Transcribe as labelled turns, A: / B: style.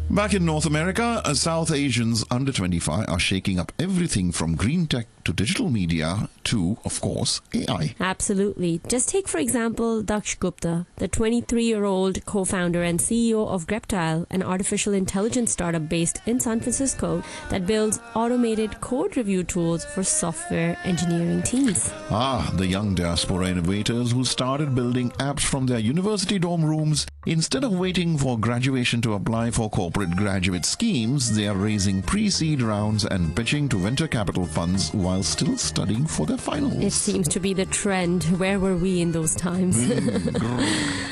A: Back in North America, South Asians under 25 are shaking up everything from green tech to digital media to, of course, AI.
B: Absolutely. Just take, for example, Daksh Gupta, the 23-year-old co-founder and CEO of Greptile, an artificial intelligence startup based in San Francisco that builds automated code review tools for software engineering teams.
A: The young diaspora innovators who started building apps from their university dorm rooms. Instead of waiting for graduation to apply for corporate graduate schemes, they are raising pre-seed rounds and pitching to venture capital funds while still studying for their finals.
B: It seems to be the trend. Where were we in those times?